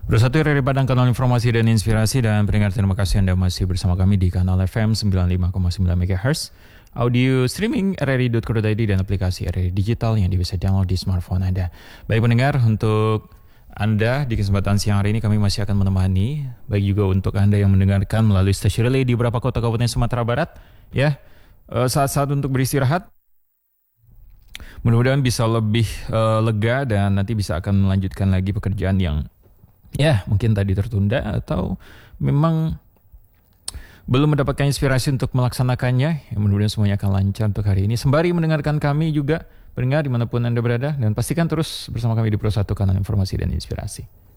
Bersatu dari Padang, kanal informasi dan inspirasi, dan pendengar, terima kasih Anda masih bersama kami di kanal FM 95,9 MHz, audio streaming rri.co.id dan aplikasi RRI Digital yang bisa download di smartphone Anda. Baik pendengar, untuk Anda di kesempatan siang hari ini kami masih akan menemani, baik juga untuk Anda yang mendengarkan melalui stasiun relay di beberapa kota kabupaten Sumatera Barat, ya, saat-saat untuk beristirahat. Mudah-mudahan bisa lebih lega dan nanti bisa akan melanjutkan lagi pekerjaan yang mungkin tadi tertunda atau memang belum mendapatkan inspirasi untuk melaksanakannya. Mudah-mudahan semuanya akan lancar untuk hari ini. Sembari mendengarkan kami juga, pendengar dimanapun Anda berada, dan pastikan terus bersama kami di Pro 1 Kanal Informasi dan Inspirasi.